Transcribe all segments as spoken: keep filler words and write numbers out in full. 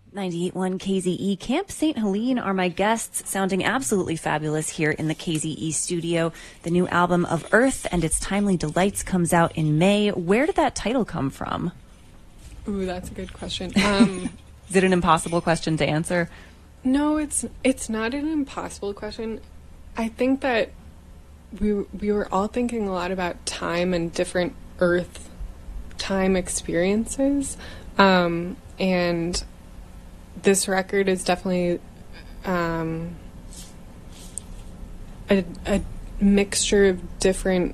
ninety-eight point one K Z E. Camp Saint Helene are my guests, sounding absolutely fabulous here in the K Z E studio. The new album of Earth and Its Timely Delights comes out in May. Where did that title come from? Ooh, that's a good question. Um, Is it an impossible question to answer? no, it's it's not an impossible question. I think that we we were all thinking a lot about time and different Earth time experiences, um, and this record is definitely um, a, a mixture of different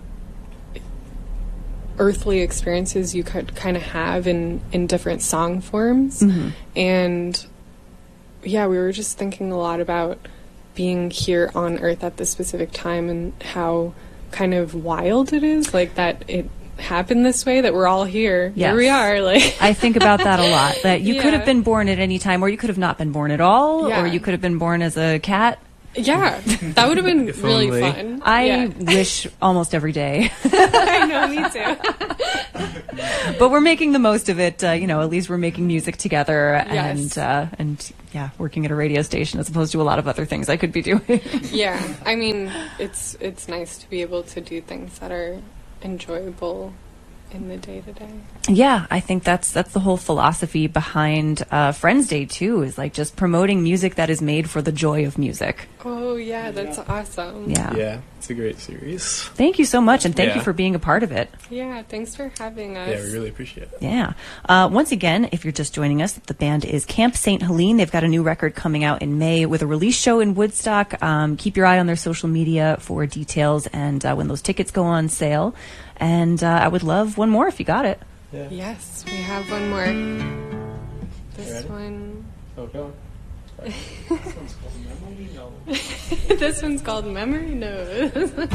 earthly experiences you could kind of have in, in different song forms. Mm-hmm. And yeah, we were just thinking a lot about being here on Earth at this specific time and how kind of wild it is, like that it happened this way, that we're all here. Yes. Here we are. Like I think about that a lot, that you Yeah. could have been born at any time, or you could have not been born at all, Yeah. or you could have been born as a cat. Yeah, that would have been If really only. fun. I Yeah. wish almost every day. I know, me too. But we're making the most of it. Uh, you know, at least we're making music together, Yes. and uh, and yeah, working at a radio station as opposed to a lot of other things I could be doing. Yeah, I mean, it's it's nice to be able to do things that are enjoyable in the day to day. Yeah, I think that's that's the whole philosophy behind uh, Friends Day too. Is like just promoting music that is made for the joy of music. Oh yeah, that's awesome. Yeah. Yeah, it's a great series. Thank you so much, and thank you Yeah. for being a part of it. Yeah, thanks for having us. Yeah, we really appreciate it. Yeah. Uh, once again, if you're just joining us, the band is Camp Saint Helene. They've got a new record coming out in May with a release show in Woodstock. Um, keep your eye on their social media for details and uh, when those tickets go on sale. And uh, I would love one more if you got it. Yeah. Yes, we have one more. This Ready? one. Oh, go on. Sorry. This one's called Memory? No. This one's called Memory Nose.